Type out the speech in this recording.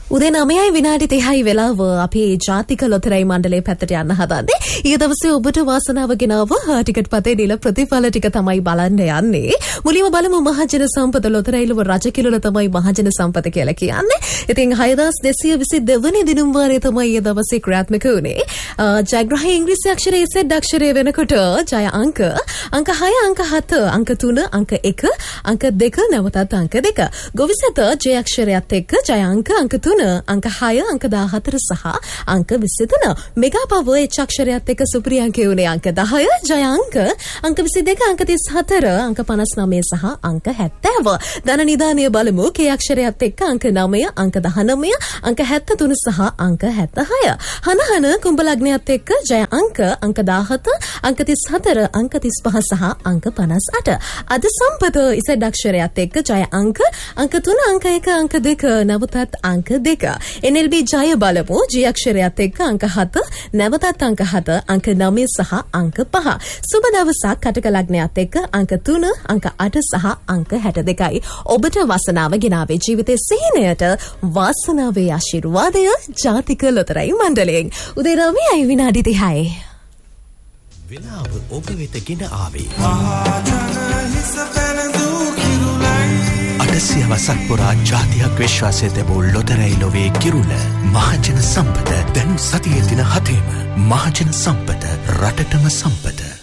උදේ 9යි විනාඩි 30යි වෙලාව අපි ජාතික ලොතරැයි මණ්ඩලයේ පැත්තට යන්න හදන්නේ. ඊයේ දවසේ ඔබට වාසනාව ගෙනාව ටිකට් පතේ දීලා ප්‍රතිඵල ටික තමයි බලන්න යන්නේ. මුලින්ම බලමු මහජන සම්පත ලොතරැයිලව රජ කිලුල තමයි මහජන සම්පත කියලා කියන්නේ. ඉතින් 6222 වෙනි දිනුම් වාරයේ තමයි ඊයේ දවසේ ක්‍රියාත්මක වුණේ. ජයග්‍රහී ඉංග්‍රීසි අක්ෂරයේ Z අක්ෂරය වෙනකොට ජය අංක 6 අංක 7 අංක 3 අංක 1 අංක 2 නැවතත් අංක 2. ගොවිසත ජය අක්ෂරයත් එක්ක ජය අංක 3 අංක 6 අංක 14 සහ අංක 23. මෙගා පව H අක්ෂරයත් එක්ක සුප්‍රියංක උනේ අංක 10 ජය අංක 22 අංක 34 අංක 59 සහ අංක 70. ධන නිදානිය බලමු K අක්ෂරයත් එක්ක අංක 9 අංක 19 අංක 73 සහ අංක 76. හනහන කුම්භ ලග්නයත් එක්ක ජය අංක 17 අංක 34 අංක 35 සහ අංක 58. අද සම්පත Z අක්ෂරයත් එක්ක ජය අංක 3 අංක 1 අංක 2 නැවතත් අංක 2. NLB ජය බලමු G අක්ෂරයත් එක්ක අංක 7 නැවතත් අංක 7 අංක 9 සහ අංක 5. සුබ දවසක් කටක ලග්නයත් එක්ක අංක 3 අංක 8 සහ අංක 62යි. ඔබට වාසනාව ගෙනාවේ ජීවිතයේ සිහිනයට වාසනාවේ ආශිර්වාදය ජාතික ලොතරැයි මණ්ඩලයෙන්. උදේ 9යි විනාඩි 30යි. වෙලාව ඔබ වෙත ගෙන ආවේ අටසියවසක් පුරා ජාතියක් විශ්වාසය තිබූ ලොතරැයි ලොවේ කිරුළ මහජන සම්පත දැන් සතියේ දින 7ම මහජන සම්පත රටටම සම්පත.